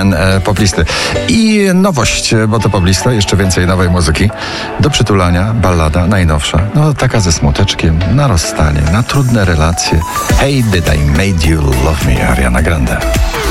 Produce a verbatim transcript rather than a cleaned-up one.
ten e, poplisty. I nowość, bo to poplista, jeszcze więcej nowej muzyki. Do przytulania, ballada najnowsza. No taka ze smuteczkiem, na rozstanie, na trudne relacje. Hey, did I made you love me, Ariana Grande.